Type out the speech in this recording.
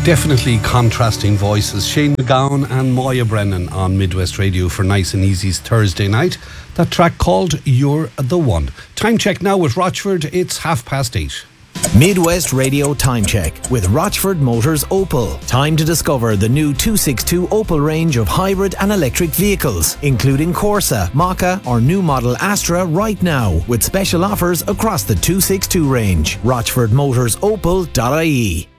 Definitely contrasting voices. Shane MacGowan and Moya Brennan on Midwest Radio for Nice and Easy's Thursday night. That track called You're the One. Time check now with Rochford. It's 8:30. Midwest Radio Time Check with Rochford Motors Opel. Time to discover the new 262 Opel range of hybrid and electric vehicles, including Corsa, Mokka or new model Astra right now, with special offers across the 262 range. RochfordMotorsOpel.ie.